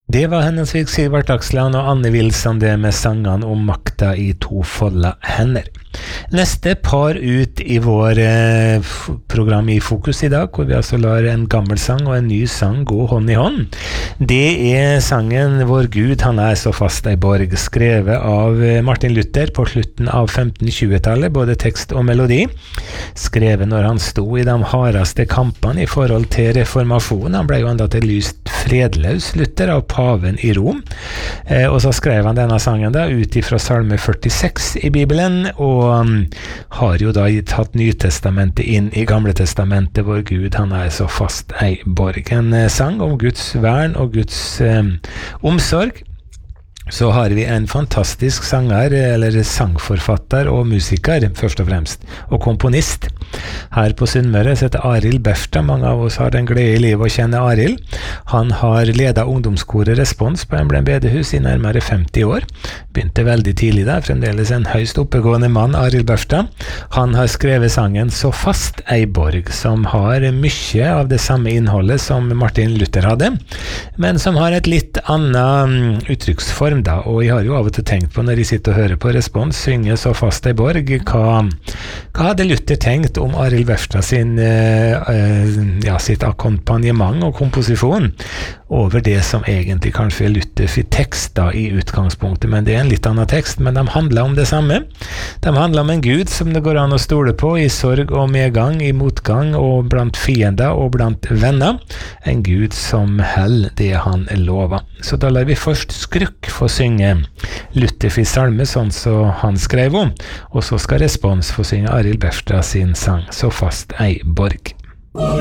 Det var henholdsvis Sivert Aksland og Anne Wilson det med sangene om makta i to folda hender. Neste par ut i vår program i Fokus i dag, hvor vi altså lar en gammel sang og en ny sang gå hånd i hånd. Det er sangen Vår Gud, han er så fast ei borg, skrevet av Martin Luther på slutten av 1520-tallet, både tekst og melodi. Skrevet når han sto i de hardeste kampene i forhold til reformasjonen. Han ble jo enda til lyst fredløs Luther av paven i Rom. Og så skrev han denne sangen da ut ifra Salme 46 i Bibelen, og har jo da tatt Nytestamentet inn i Gamle Testamentet. Vår Gud, han er så fast ei borg. En sang om Guds vern og Guds omsorg. Så har vi en fantastisk sanger, eller sangforfatter og musiker, først og fremst, og komponist. Her på Sunnmøre heter Arild Berstad. Mange av oss har den glede i livet å kjenne Arild. Han har ledet ungdomskoret Respons på Emblem bedehus i nærmere 50 år. Begynte veldig tidlig der, fremdeles en høyst oppegående mann, Arild Berstad. Han har skrevet sangen Så fast ei borg, som har mye av det samme innholdet som Martin Luther hadde, men som har et litt annet uttrykksform da, og jeg har jo av og til tenkt på når jeg sitter og hører på Respons synge Så fast ei borg, hva hadde Luther tenkt om Arild Berstad sitt akkompagnement og komposisjon over det som egentlig kanskje er Luther sitt tekst da i utgangspunktet, men det er en litt annen tekst, men de handler om det samme. De handler om en Gud som det går an å stole på i sorg og medgang, i motgang og blant fiender og blant venner. En Gud som held det han lover. Så da lar vi først Skrukk få synge Luther sin salme sånn som han skrev om, og så skal Respons få synge Arild Berstad sin sang Så fast ei borg.